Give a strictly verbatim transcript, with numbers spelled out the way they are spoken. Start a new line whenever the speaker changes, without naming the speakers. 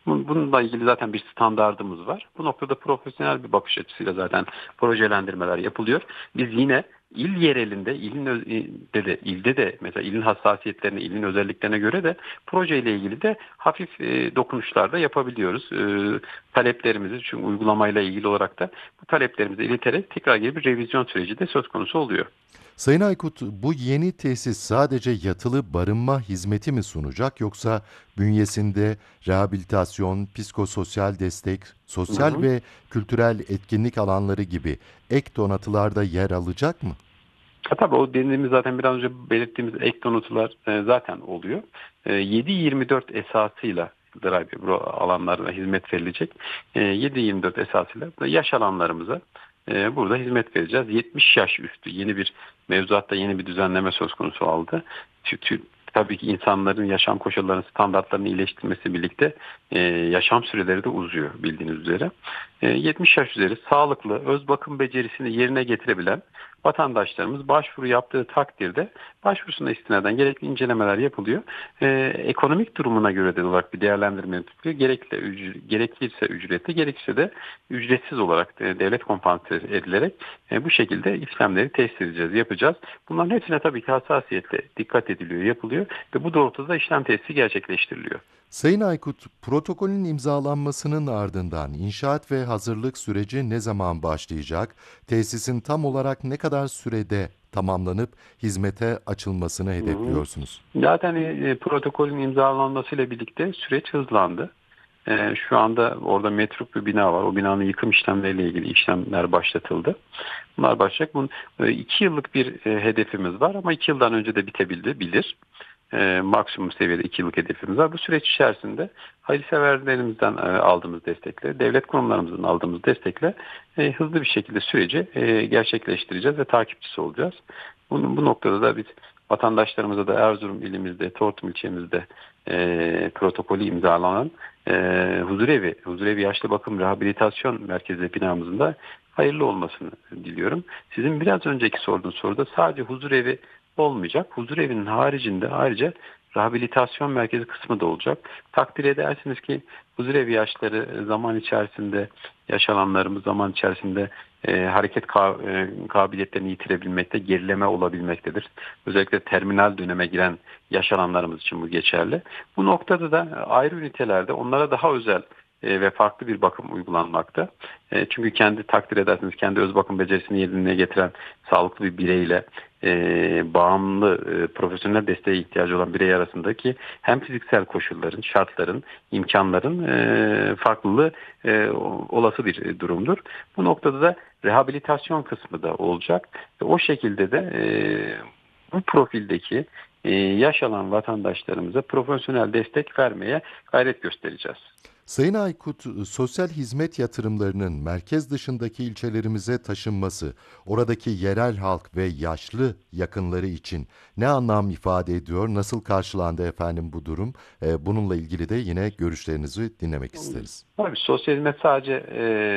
Bun- Bununla ilgili zaten bir standardımız var. Bu noktada profesyonel bir bakış açısıyla zaten projelendirmeler yapılıyor. Biz yine il yerelinde, ilin öz- de, de ilde de mesela ilin hassasiyetlerine, ilin özelliklerine göre de projeyle ilgili de hafif e, dokunuşlar da yapabiliyoruz. E, taleplerimizi, çünkü uygulamayla ilgili olarak da bu taleplerimizi ileterek tekrar geri bir revizyon süreci de söz konusu oluyor.
Sayın Aykut, bu yeni tesis sadece yatılı barınma hizmeti mi sunacak yoksa bünyesinde rehabilitasyon, psikososyal destek,
Hı
sosyal
hı.
ve kültürel etkinlik alanları gibi ek donatılar da yer alacak mı?
Ha, tabii o dediğimiz zaten biraz önce belirttiğimiz ek donatılar e, zaten oluyor. E, yedi yirmi dört esasıyla drive bu alanlara hizmet verilecek. E, yedi yirmi dört esasıyla da yaş alanlarımıza e, burada hizmet vereceğiz. yetmiş yaş üstü yeni bir mevzuatta yeni bir düzenleme söz konusu aldı. Tü- tü- Tabii ki insanların yaşam koşullarının standartlarını iyileştirmesi birlikte e, yaşam süreleri de uzuyor bildiğiniz üzere. E, yetmiş yaş üzeri sağlıklı öz bakım becerisini yerine getirebilen vatandaşlarımız başvuru yaptığı takdirde başvurusuna istinaden gerekli incelemeler yapılıyor. Ee, ekonomik durumuna göre de olarak bir değerlendirme yapılıyor. Gerekli, ücret, gerekirse ücretli, gerekirse de ücretsiz olarak e, devlet kompanse edilerek e, bu şekilde işlemleri tesis edeceğiz, yapacağız. Bunların hepsine tabii ki hassasiyetle dikkat ediliyor, yapılıyor ve bu doğrultuda işlem tesisi gerçekleştiriliyor.
Sayın Aykut, protokolün imzalanmasının ardından inşaat ve hazırlık süreci ne zaman başlayacak? Tesisin tam olarak ne kadar sürede tamamlanıp hizmete açılmasını
Hı hı.
hedefliyorsunuz?
Zaten e, protokolün imzalanmasıyla birlikte süreç hızlandı. E, şu anda orada metruk bir bina var. O binanın yıkım işlemleriyle ilgili işlemler başlatıldı. Bunlar başlayacak. Bunun e, iki yıllık bir e, hedefimiz var ama iki yıldan önce de bitebildi, bilir. E, maksimum seviyede iki yıllık hedefimiz var. Bu süreç içerisinde hayırseverlerimizden e, aldığımız destekle, devlet kurumlarımızdan aldığımız destekle e, hızlı bir şekilde süreci e, gerçekleştireceğiz ve takipçisi olacağız. Bunun, bu noktada da biz vatandaşlarımıza da Erzurum ilimizde, Tortum ilçemizde e, protokolü imzalanan e, huzurevi, huzurevi yaşlı bakım rehabilitasyon merkezi binamızın da hayırlı olmasını diliyorum. Sizin biraz önceki sorduğunuz soruda sadece huzurevi olmayacak. Huzurevinin haricinde ayrıca rehabilitasyon merkezi kısmı da olacak. Takdir edersiniz ki huzurevi yaşları zaman içerisinde yaş alanlarımız zaman içerisinde e, hareket ka- e, kabiliyetlerini yitirebilmekte, gerileme olabilmektedir. Özellikle terminal döneme giren yaş alanlarımız için bu geçerli. Bu noktada da ayrı ünitelerde onlara daha özel e, ve farklı bir bakım uygulanmakta. E, çünkü kendi takdir edersiniz kendi öz bakım becerisini yerine getiren sağlıklı bir bireyle e, bağımlı e, profesyonel desteğe ihtiyacı olan birey arasındaki hem fiziksel koşulların, şartların, imkanların e, farklılığı e, olası bir durumdur. Bu noktada da rehabilitasyon kısmı da olacak. Ve o şekilde de e, bu profildeki e, yaş alan vatandaşlarımıza profesyonel destek vermeye gayret göstereceğiz.
Sayın Aykut, sosyal hizmet yatırımlarının merkez dışındaki ilçelerimize taşınması, oradaki yerel halk ve yaşlı yakınları için ne anlam ifade ediyor, nasıl karşılandı efendim bu durum? Ee, bununla ilgili de yine görüşlerinizi dinlemek isteriz.
Tabii sosyal hizmet sadece e,